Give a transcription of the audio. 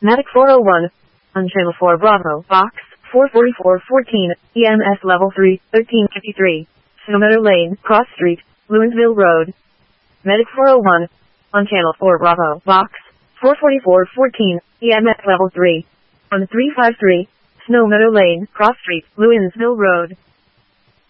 Medic 401. On channel 4 Bravo, box 44414, EMS level 3, 1353. Snowmeadow Lane, Cross Street, Lewinsville Road. Medic 401. On channel 4 Bravo, box 44414, EMS level 3. On 353, Snowmeadow Lane, Cross Street, Lewinsville Road.